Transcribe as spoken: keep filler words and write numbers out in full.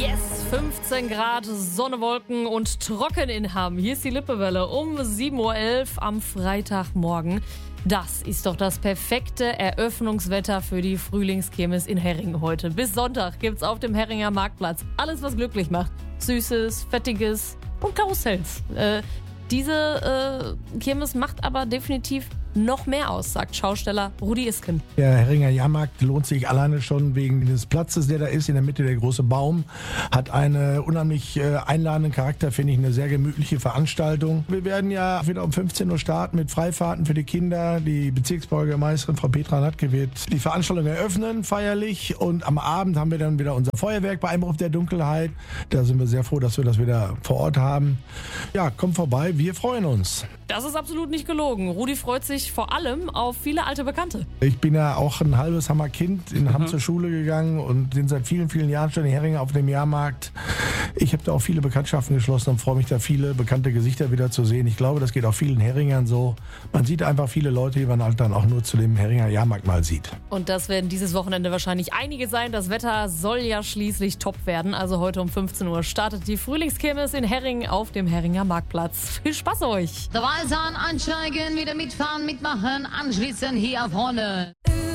Yes, fünfzehn Grad, Sonne, Wolken und trocken in Hamm. Hier ist die Lippewelle um sieben Uhr elf am Freitagmorgen. Das ist doch das perfekte Eröffnungswetter für die Frühlingskirmes in Herringen heute. Bis Sonntag gibt's auf dem Herringer Marktplatz alles, was glücklich macht. Süßes, Fettiges und Karussells. Äh, diese äh, Kirmes macht aber definitiv noch mehr aus, sagt Schausteller Rudi Isken. Der Herringer Jahrmarkt lohnt sich alleine schon wegen des Platzes, der da ist. In der Mitte der große Baum hat einen unheimlich äh, einladenden Charakter, finde ich, eine sehr gemütliche Veranstaltung. Wir werden ja wieder um fünfzehn Uhr starten mit Freifahrten für die Kinder. Die Bezirksbürgermeisterin Frau Petra Natke wird die Veranstaltung eröffnen, feierlich. Und am Abend haben wir dann wieder unser Feuerwerk bei Einbruch der Dunkelheit. Da sind wir sehr froh, dass wir das wieder vor Ort haben. Ja, kommt vorbei, wir freuen uns. Das ist absolut nicht gelogen. Rudi freut sich vor allem auf viele alte Bekannte. Ich bin ja auch ein halbes Hammer Kind, in Hamm zur Schule gegangen und bin seit vielen, vielen Jahren schon in Herringen auf dem Jahrmarkt. Ich habe da auch viele Bekanntschaften geschlossen und freue mich da, viele bekannte Gesichter wieder zu sehen. Ich glaube, das geht auch vielen Herringern so. Man sieht einfach viele Leute, die man halt dann auch nur zu dem Herringer Jahrmarkt mal sieht. Und das werden dieses Wochenende wahrscheinlich einige sein. Das Wetter soll ja schließlich top werden. Also heute um fünfzehn Uhr startet die Frühlingskirmes in Herringen auf dem Herringer Marktplatz. Viel Spaß euch! Der Wahlsahn ansteigen, wieder mitfahren, mitmachen, anschließend hier vorne.